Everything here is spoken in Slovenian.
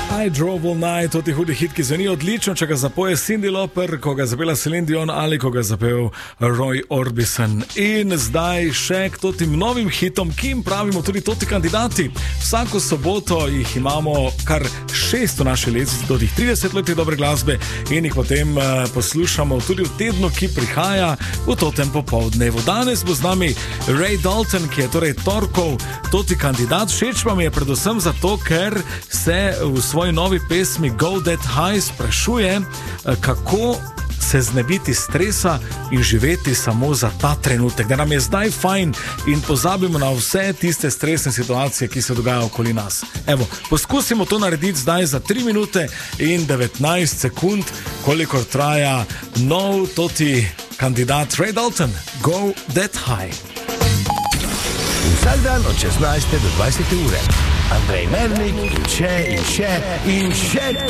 I drove all night, to ti hudi hit, ki zveni odlično, če ga zapoje Cyndi Lauper, ko ga zapela Celine Dion ali ko ga zapel Roy Orbison. In zdaj še k totim novim hitom, ki jim pravimo tudi toti kandidati. Vsako soboto jih imamo kar 6 v naši lestvici, do tih 30 let dobre glasbe in jih potem poslušamo tudi v tednu, ki prihaja v totem popoldnevu. Danes bo z nami Ray Dalton, ki je torej torkov toti kandidat. Všeč pa mi je predvsem zato, ker se v svoji novi pesmi Go That High sprašuje, kako se znebiti stresa in živeti samo za ta trenutek, da nam je zdaj fajn in pozabimo na vse tiste stresne situacije, ki se dogajajo okoli nas. Evo, poskusimo to narediti zdaj za 3 minute in 19 sekund, kolikor traja nov toti kandidat Ray Dalton. Go That High. Vsak dan od 16 do 20 ure. Andrej Mernik in še